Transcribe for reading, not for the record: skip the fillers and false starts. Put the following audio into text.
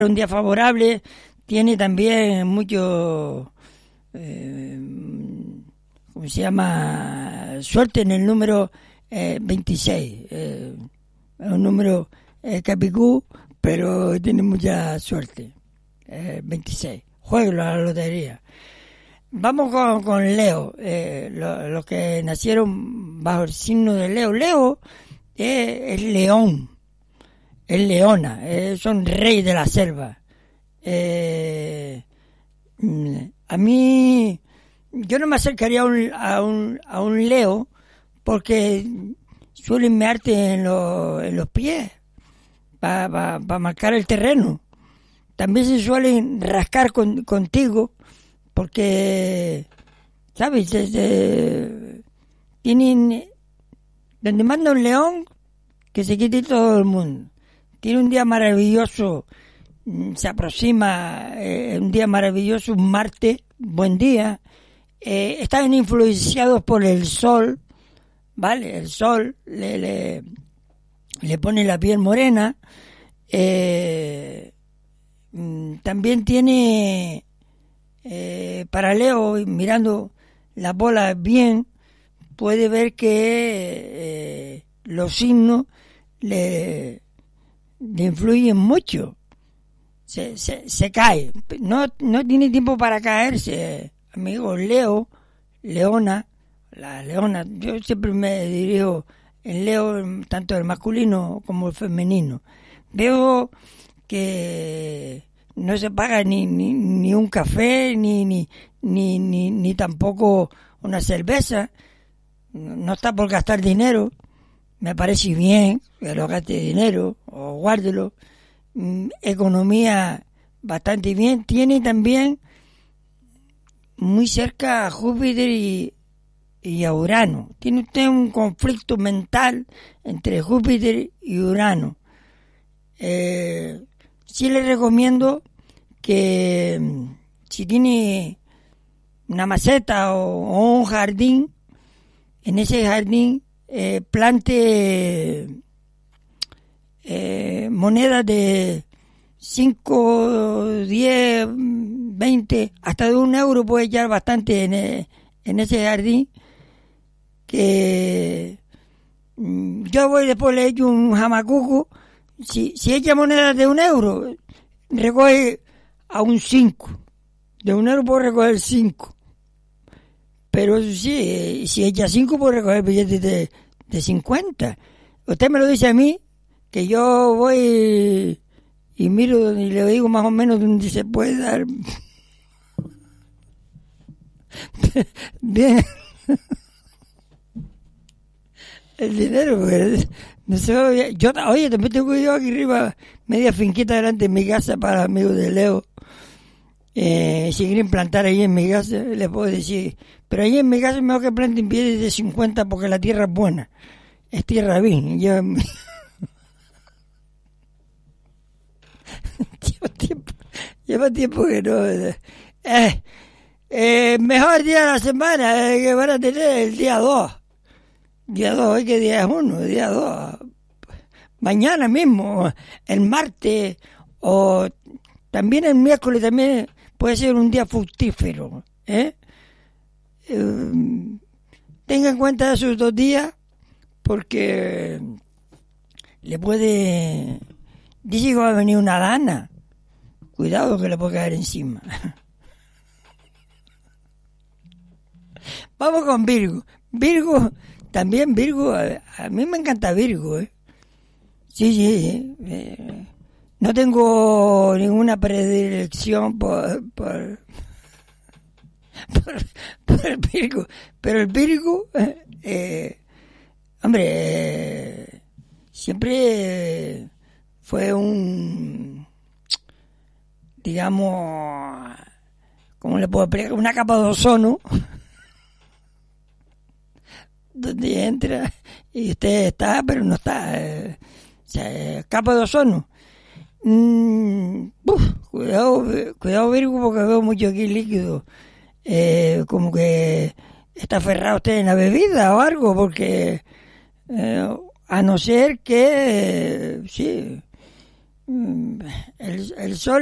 un día favorable, tiene también mucho, ¿cómo se llama? Suerte en el número 26. Es un número capicú, pero tiene mucha suerte. 26. Jueguelo a la lotería. Vamos con Leo. Los que nacieron bajo el signo de Leo. Leo es león. Es leona. Son rey de la selva. A mí, yo no me acercaría a un Leo porque suelen mearte en los pies para marcar el terreno. También se suelen rascar contigo porque, ¿sabes? Tienen, donde manda un león, que se quite todo el mundo. Tiene un día maravilloso, se aproxima un día maravilloso, un martes, buen día. Están influenciados por el sol, ¿vale? El sol le pone la piel morena. También tiene, para Leo, mirando la bola bien, puede ver que los signos le influyen mucho. Se cae. No tiene tiempo para caerse, amigo. Leo, leona, la leona. Yo siempre me dirijo en Leo, tanto el masculino como el femenino. Veo que no se paga ni un café, ni tampoco una cerveza. No está por gastar dinero. Me parece bien que lo gaste dinero o guárdelo. Economía bastante bien. Tiene también muy cerca a Júpiter y a Urano. Tiene usted un conflicto mental entre Júpiter y Urano. Sí le recomiendo que si tiene una maceta o un jardín, en ese jardín plante monedas de 5, 10, 20, hasta de €1 puede echar bastante en ese jardín, que yo voy después le echo un jamacuco. Si echa monedas de €1, recoge a un 5. De €1 puedo recoger 5. Pero eso sí, si echa 5 puedo recoger billetes de 50. Usted me lo dice a mí, que yo voy y miro y le digo más o menos dónde se puede dar bien el dinero, porque no sé, oye, también tengo yo aquí arriba media finquita delante de mi casa para amigos de Leo. Si quieren plantar ahí en mi casa, les puedo decir, pero ahí en mi casa es mejor que planten billetes de 50 porque la tierra es buena, es tierra bien. Lleva tiempo que no. Mejor día de la semana que van a tener el día 2. Día 2, hoy que día es 1, día 2. Mañana mismo, el martes, o también el miércoles también puede ser un día fructífero. Tenga en cuenta esos 2 días, porque le puede... Dice que va a venir una dana. Cuidado que le puede caer encima. Vamos con Virgo. Virgo, también Virgo, a mí me encanta Virgo, Sí. No tengo ninguna predilección por el Virgo, pero el Virgo, hombre, siempre fue digamos, ¿cómo le puedo explicar? Una capa de ozono donde entra y usted está, pero no está. Capa de ozono. Cuidado Virgo, porque veo mucho aquí líquido. Como que está aferrado usted en la bebida o algo, porque a no ser que sí, el sol